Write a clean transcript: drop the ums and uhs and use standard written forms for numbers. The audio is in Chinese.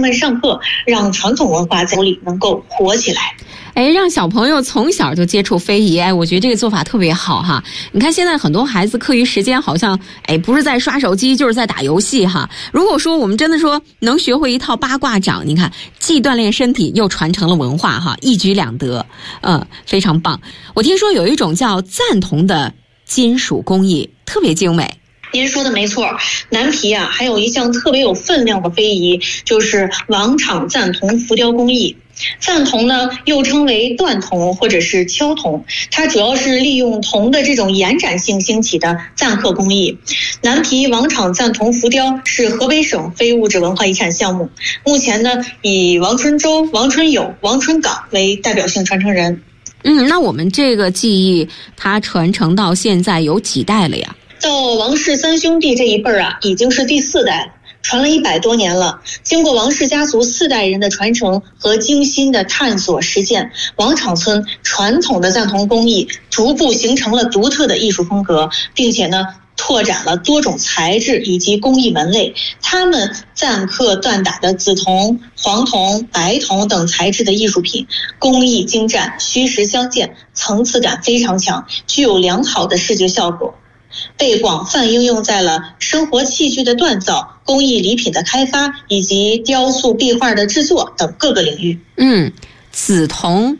们上课，让传统文化在里能够活起来。 让小朋友从小就接触非遗，我觉得这个做法特别好哈。你看现在很多孩子课余时间好像不是在刷手机就是在打游戏哈。如果说我们真的说能学会一套八卦掌，你看既锻炼身体又传承了文化哈，一举两得，非常棒。我听说有一种叫赞同的金属工艺特别精美。 您说的没错，南皮还有一项特别有分量的非遗，就是王场赞同浮雕工艺。赞铜呢，又称为锻铜或者是敲铜，它主要是利用铜的这种延展性兴起的赞刻工艺。南皮王场赞铜浮雕是河北省非物质文化遗产项目，目前呢以王春洲、王春友、王春岗为代表性传承人。 那我们这个技艺它传承到现在有几代了呀？ 到王氏三兄弟这一辈已经是第4代了，传了100多年了。经过王氏家族4代人的传承和精心的探索实践，王场村传统的赞铜工艺逐步形成了独特的艺术风格，并且呢拓展了多种材质以及工艺门类。他们赞刻锻打的紫铜、黄铜、白铜等材质的艺术品，工艺精湛，虚实相间，层次感非常强，具有良好的视觉效果，被广泛应用在了生活器具的锻造、工艺礼品的开发以及雕塑壁画的制作等各个领域。 紫铜、